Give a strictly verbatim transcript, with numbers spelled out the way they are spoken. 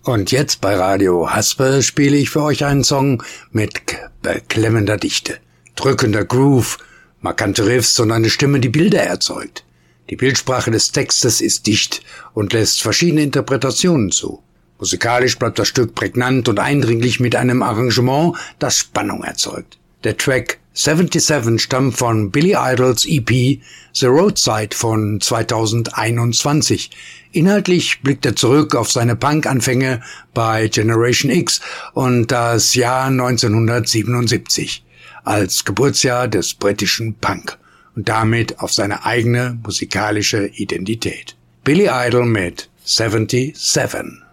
Und jetzt bei Radio Haspe spiele ich für euch einen Song mit beklemmender Dichte, drückender Groove, markante Riffs und eine Stimme, die Bilder erzeugt. Die Bildsprache des Textes ist dicht und lässt verschiedene Interpretationen zu. Musikalisch bleibt das Stück prägnant und eindringlich mit einem Arrangement, das Spannung erzeugt. Der Track siebenundsiebzig stammt von Billy Idols E P The Roadside von zweitausendeinundzwanzig. Inhaltlich blickt er zurück auf seine Punk-Anfänge bei Generation X und das Jahr neunzehnhundertsiebenundsiebzig als Geburtsjahr des britischen Punk und damit auf seine eigene musikalische Identität. Billy Idol mit siebenundsiebzig.